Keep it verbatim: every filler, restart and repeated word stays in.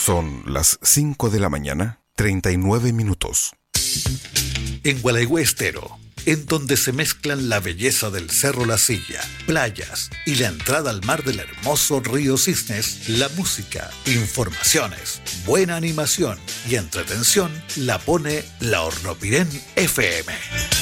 Son las cinco de la mañana, treinta y nueve minutos. En Gualeguay Estero, en donde se mezclan la belleza del Cerro La Silla, playas y la entrada al mar del hermoso río Cisnes, la música, informaciones, buena animación y entretención la pone la Hornopirén F M.